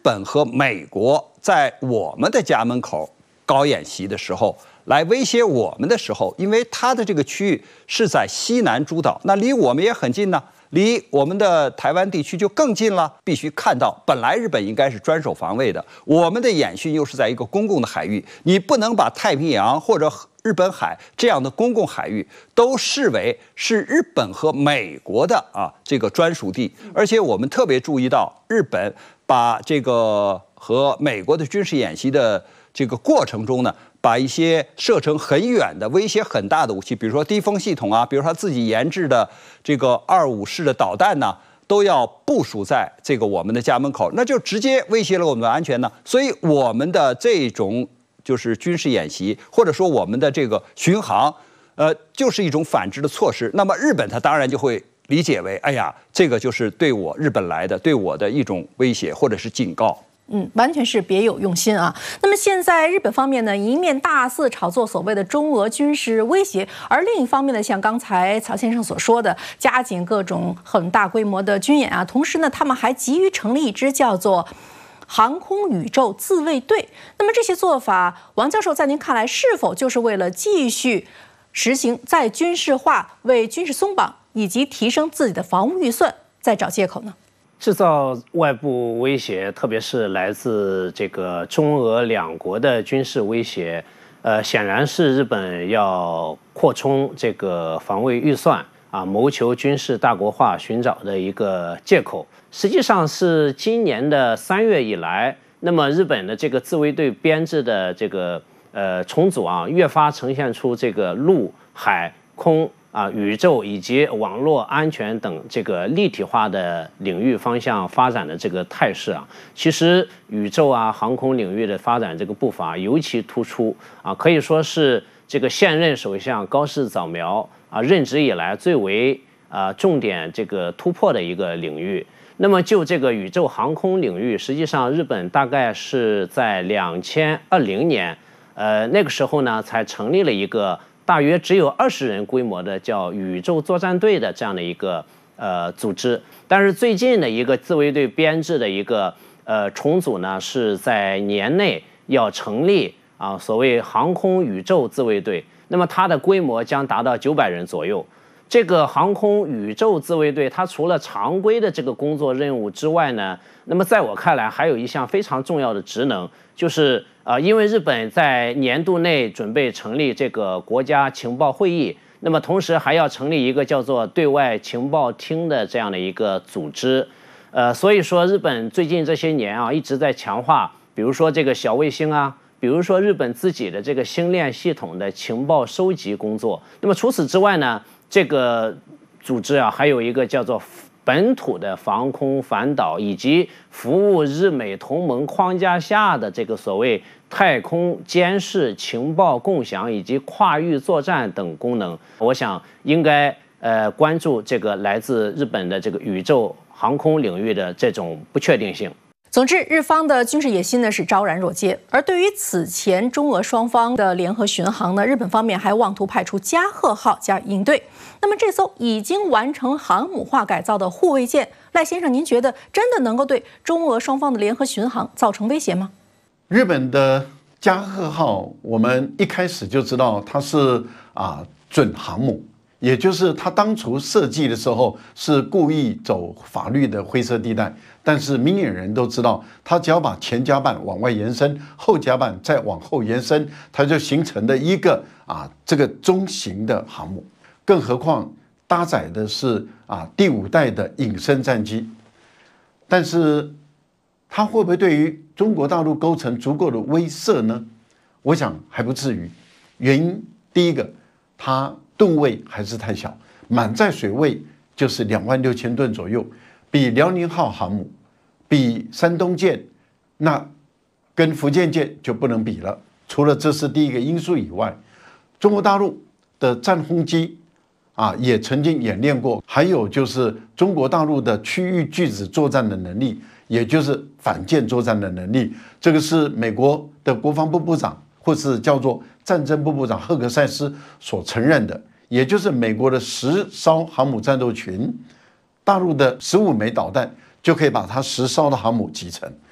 本和美国在我们的家门口搞演习的时候，来威胁我们的时候，因为它的这个区域是在西南诸岛，那离我们也很近呢，离我们的台湾地区就更近了。必须看到，本来日本应该是专守防卫的，我们的演训又是在一个公共的海域，你不能把太平洋或者日本海这样的公共海域都视为是日本和美国的这个专属地。而且我们特别注意到，日本把这个和美国的军事演习的这个过程中呢，把一些射程很远的、威胁很大的武器，比如说低风系统比如说他自己研制的这个25式的导弹呢，都要部署在这个我们的家门口，那就直接威胁了我们的安全呢。所以我们的这种就是军事演习，或者说我们的这个巡航，就是一种反制的措施。那么日本它当然就会理解为，哎呀，这个就是对我日本来的对我的一种威胁或者是警告。 完全是别有用心啊。那么现在日本方面呢，一面大肆炒作所谓的中俄军事威胁，而另一方面呢，像刚才曹先生所说的，加紧各种很大规模的军演同时呢，他们还急于成立一支叫做航空宇宙自卫队。那么这些做法，王教授在您看来，是否就是为了继续实行再军事化、为军事松绑以及提升自己的防务预算在找借口呢？ 制造外部威胁，特别是来自这个中俄两国的军事威胁，显然是日本要扩充这个防卫预算谋求军事大国化寻找的一个借口。实际上是今年的3月以来，那么日本的这个自卫队编制的这个重组越发呈现出这个陆海空宇宙以及网络安全等这个立体化的领域方向发展的这个态势其实宇宙航空领域的发展这个步伐尤其突出可以说是这个现任首相高市早苗任职以来最为重点这个突破的一个领域。那么就这个宇宙航空领域，实际上日本大概是在2020年，那个时候呢才成立了一个大约只有20人规模的叫宇宙作战队的这样的一个组织。但是最近的一个自卫队编制的一个重组呢，是在年内要成立所谓航空宇宙自卫队，那么它的规模将达到900人左右。这个航空宇宙自卫队，它除了常规的这个工作任务之外呢，那么在我看来还有一项非常重要的职能，就是因为日本在年度内准备成立这个国家情报会议，那么同时还要成立一个叫做对外情报厅的这样的一个组织。所以说日本最近这些年一直在强化，比如说这个小卫星比如说日本自己的这个星链系统的情报收集工作。那么除此之外呢，这个组织还有一个叫做本土的防空反导，以及服务日美同盟框架下的这个所谓太空监视、情报共享以及跨域作战等功能。我想应该关注这个来自日本的这个宇宙航空领域的这种不确定性。 总之，日方的军事野心呢是昭然若揭。而对于此前中俄双方的联合巡航呢，日本方面还妄图派出加贺号加营队。那么这艘已经完成航母化改造的护卫舰，赖先生，您觉得真的能够对中俄双方的联合巡航造成威胁吗？ 日本的加贺号，我们一开始就知道它是准航母，也就是它当初设计的时候是故意走法律的灰色地带。但是明眼人都知道，它只要把前甲板往外延伸，后甲板再往后延伸，它就形成了一个这个中型的航母。更何况搭载的是第5代的隐身战机。但是它会不会对于中国大陆构成足够的威慑呢？我想还不至于。原因第一个，它吨位还是太小，满载水位就是26000吨左右，比辽宁号航母，比山东舰，那跟福建舰就不能比了。除了这是第一个因素以外，中国大陆的战轰机也曾经演练过，还有就是中国大陆的区域拒止作战的能力，也就是反舰作战的能力，这个是美国的国防部部长或是叫做战争部部长赫格塞斯所承认的，也就是美国的10艘航母战斗群，大陆的15枚导弹就可以把它10艘的航母击沉。